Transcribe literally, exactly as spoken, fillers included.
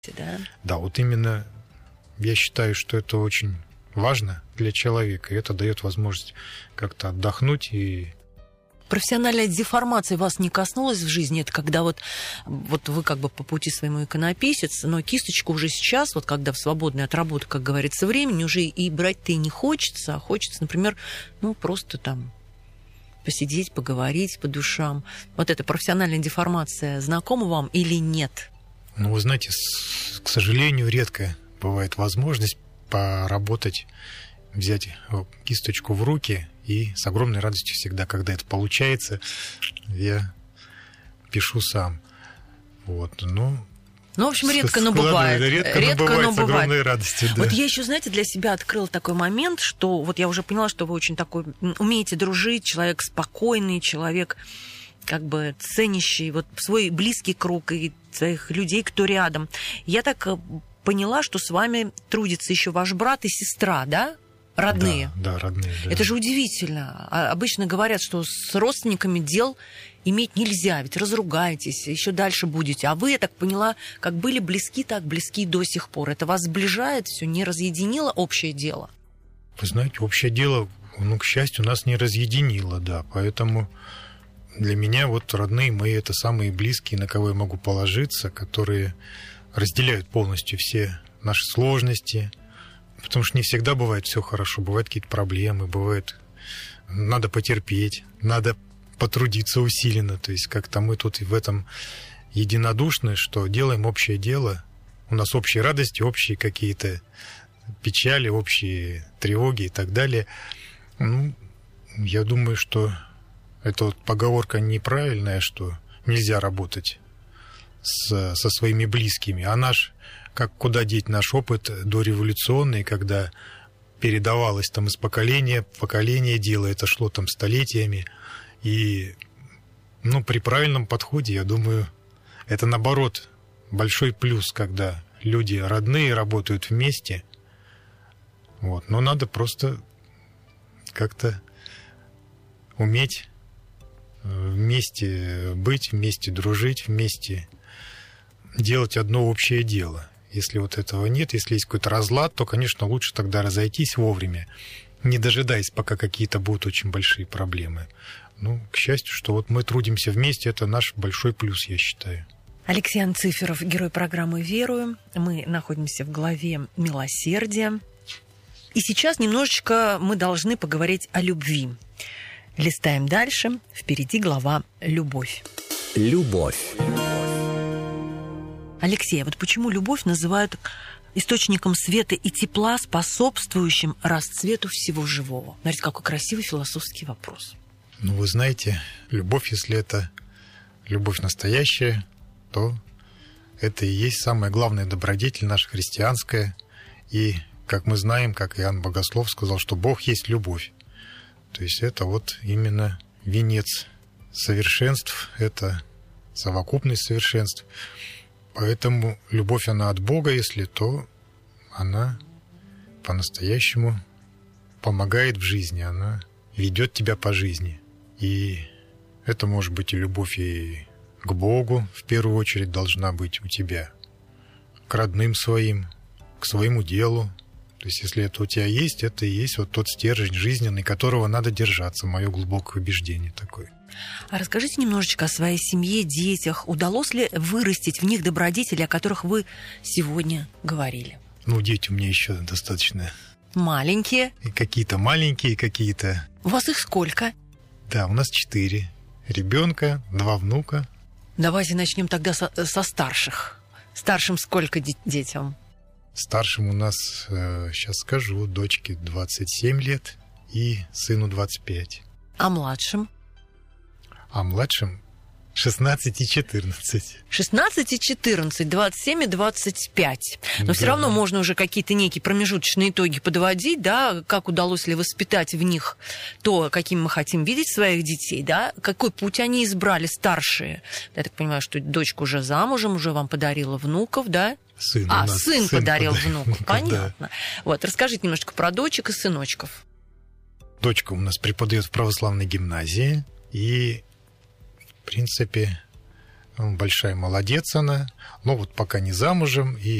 Да? Да, вот именно я считаю, что это очень важно для человека, и это дает возможность как-то отдохнуть. И профессиональная деформация вас не коснулась в жизни? Это когда вот, вот вы как бы по пути своему иконописец, но кисточку уже сейчас, вот когда в свободное от работы, как говорится, времени, уже и брать-то и не хочется, а хочется, например, ну просто там посидеть, поговорить по душам. Вот эта профессиональная деформация знакома вам или нет? Ну, вы знаете, к сожалению, редко бывает возможность поработать, взять кисточку в руки, и с огромной радостью всегда, когда это получается, я пишу сам. Вот, ну... Ну, в общем, редко, но бывает. Редко, редко, но бывает, но с огромной бывает. радостью, да. Вот я еще, знаете, для себя открыла такой момент, что вот я уже поняла, что вы очень такой, умеете дружить, человек спокойный, человек как бы ценящий вот свой близкий круг и своих людей, кто рядом. Я так поняла, что с вами трудится еще ваш брат и сестра, да? Родные. Да, да, родные. Да. Это же удивительно. Обычно говорят, что с родственниками дел иметь нельзя, ведь разругаетесь, еще дальше будете. А вы, я так поняла, как были близки, так близки до сих пор. Это вас сближает, все не разъединило общее дело? Вы знаете, общее дело, ну, к счастью, нас не разъединило, да. Поэтому для меня вот родные мои — это самые близкие, на кого я могу положиться, которые разделяют полностью все наши сложности. Потому что не всегда бывает все хорошо, бывают какие-то проблемы, бывает, надо потерпеть, надо потрудиться усиленно. То есть как-то мы тут в этом единодушны, что делаем общее дело. У нас общие радости, общие какие-то печали, общие тревоги и так далее. Ну, я думаю, что эта вот поговорка неправильная, что нельзя работать с, со своими близкими. А наш, как куда деть наш опыт дореволюционный, когда передавалось там из поколения в поколение дело, это шло там столетиями. И ну, при правильном подходе, я думаю, это наоборот большой плюс, когда люди родные работают вместе. Вот. Но надо просто как-то уметь вместе быть, вместе дружить, вместе делать одно общее дело. Если вот этого нет, если есть какой-то разлад, то, конечно, лучше тогда разойтись вовремя, не дожидаясь, пока какие-то будут очень большие проблемы. Ну, к счастью, что вот мы трудимся вместе, это наш большой плюс, я считаю. Алексей Анциферов, герой программы «Верую». Мы находимся в главе «Милосердие». И сейчас немножечко мы должны поговорить о любви. Листаем дальше. Впереди глава «Любовь». Любовь. Алексей, а вот почему любовь называют источником света и тепла, способствующим расцвету всего живого? Смотрите, какой красивый философский вопрос. Ну, вы знаете, любовь, если это любовь настоящая, то это и есть самая главная добродетель наша христианская. И, как мы знаем, как Иоанн Богослов сказал, что Бог есть любовь. То есть это вот именно венец совершенств, это совокупность совершенств. Поэтому любовь, она от Бога, если то она по-настоящему помогает в жизни, она ведет тебя по жизни. И это может быть и любовь и к Богу, в первую очередь, должна быть у тебя, к родным своим, к своему делу. То есть если это у тебя есть, это и есть вот тот стержень жизненный, которого надо держаться, мое глубокое убеждение такое. А расскажите немножечко о своей семье, детях. Удалось ли вырастить в них добродетели, о которых вы сегодня говорили? Ну, дети у меня еще достаточно... Маленькие? И какие-то маленькие, какие-то... У вас их сколько? Да, у нас четыре. Ребенка, два внука. Давайте начнем тогда со, со старших. Старшим сколько де- детям? Старшим у нас, э, сейчас скажу, дочке двадцать семь лет и сыну двадцать пять. А младшим? А младшим шестнадцать и четырнадцать. шестнадцать и четырнадцать, двадцать семь и двадцать пять. Но да. Все равно можно уже какие-то некие промежуточные итоги подводить, да, как удалось ли воспитать в них то, каким мы хотим видеть своих детей, да, какой путь они избрали, старшие. Я так понимаю, что дочка уже замужем, уже вам подарила внуков, да? Сын а, у нас, сын, сын подарил, подарил внуков, внуков, понятно. Да. Вот, расскажите немножко про дочек и сыночков. Дочка у нас преподает в православной гимназии, и, в принципе, Большая молодец она, но вот пока не замужем, и